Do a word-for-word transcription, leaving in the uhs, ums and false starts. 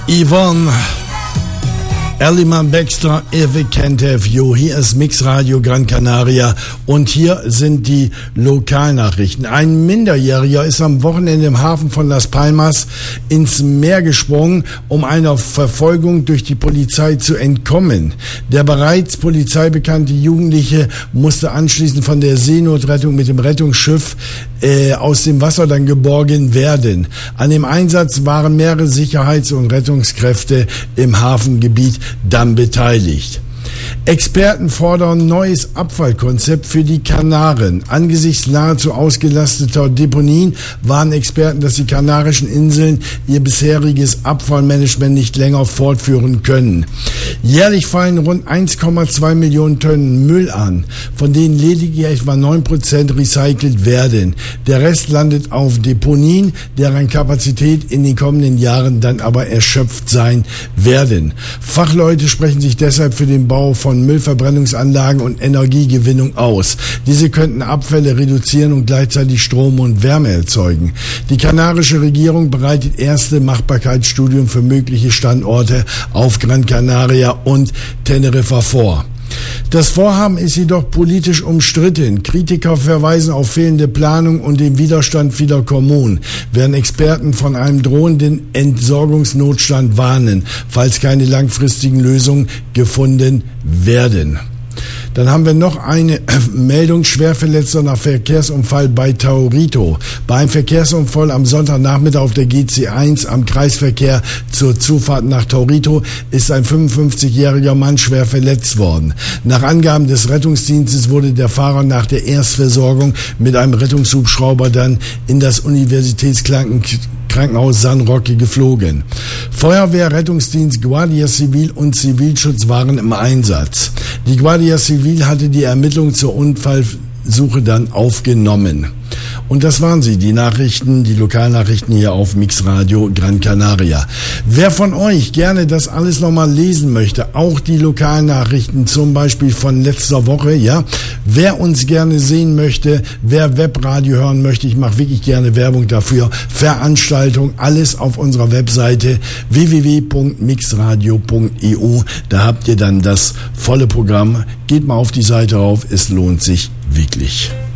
Yvonne, Elliman Baxter, If It Can't Have You. Hier ist Mix Radio Gran Canaria und hier sind die Lokalnachrichten. Ein Minderjähriger ist am Wochenende im Hafen von Las Palmas ins Meer gesprungen, um einer Verfolgung durch die Polizei zu entkommen. Der bereits polizeibekannte Jugendliche musste anschließend von der Seenotrettung mit dem Rettungsschiff äh, aus dem Wasser dann geborgen werden. An dem Einsatz waren mehrere Sicherheits- und Rettungskräfte im Hafengebiet dann beteiligt. Experten fordern neues Abfallkonzept für die Kanaren. Angesichts nahezu ausgelasteter Deponien warnen Experten, dass die Kanarischen Inseln ihr bisheriges Abfallmanagement nicht länger fortführen können. Jährlich fallen rund eins Komma zwei Millionen Tonnen Müll an, von denen lediglich etwa neun Prozent recycelt werden. Der Rest landet auf Deponien, deren Kapazität in den kommenden Jahren dann aber erschöpft sein werden. Fachleute sprechen sich deshalb für den Bau von Müllverbrennungsanlagen und Energiegewinnung aus. Diese könnten Abfälle reduzieren und gleichzeitig Strom und Wärme erzeugen. Die kanarische Regierung bereitet erste Machbarkeitsstudien für mögliche Standorte auf Gran Canaria und Teneriffa vor. Das Vorhaben ist jedoch politisch umstritten. Kritiker verweisen auf fehlende Planung und den Widerstand vieler Kommunen, während Experten von einem drohenden Entsorgungsnotstand warnen, falls keine langfristigen Lösungen gefunden werden. Dann haben wir noch eine Meldung, Schwerverletzter nach Verkehrsunfall bei Taurito. Bei einem Verkehrsunfall am Sonntagnachmittag auf der G C eins am Kreisverkehr zur Zufahrt nach Taurito ist ein fünfundfünfzigjähriger Mann schwer verletzt worden. Nach Angaben des Rettungsdienstes wurde der Fahrer nach der Erstversorgung mit einem Rettungshubschrauber dann in das Universitätskrankenhaus Krankenhaus San Roque geflogen. Feuerwehr, Rettungsdienst, Guardia Civil und Zivilschutz waren im Einsatz. Die Guardia Civil hatte die Ermittlungen zur Unfallsuche dann aufgenommen. Und das waren sie, die Nachrichten, die Lokalnachrichten hier auf Mix Radio Gran Canaria. Wer von euch gerne das alles nochmal lesen möchte, auch die Lokalnachrichten zum Beispiel von letzter Woche, ja, wer uns gerne sehen möchte, wer Webradio hören möchte, ich mache wirklich gerne Werbung dafür, Veranstaltung, alles auf unserer Webseite w w w punkt mixradio punkt e u. Da habt ihr dann das volle Programm. Geht mal auf die Seite rauf, es lohnt sich wirklich.